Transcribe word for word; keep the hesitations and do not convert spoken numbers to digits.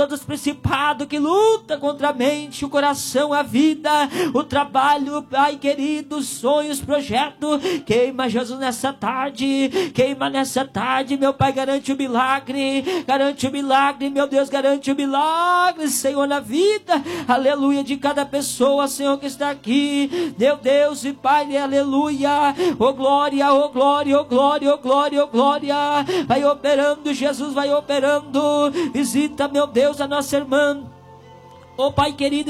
Todos os principados que lutam contra a mente, o coração, a vida, o trabalho, Pai querido, os sonhos, projetos, queima, Jesus, nessa tarde, queima nessa tarde, meu Pai, garante o milagre, garante o milagre, meu Deus, garante o milagre, Senhor, na vida, aleluia, de cada pessoa, Senhor, que está aqui, meu Deus e Pai, aleluia, oh glória, oh glória, oh glória, oh glória, oh glória, vai operando, Jesus, vai operando, visita, meu Deus, a nossa irmã, oh Pai querido,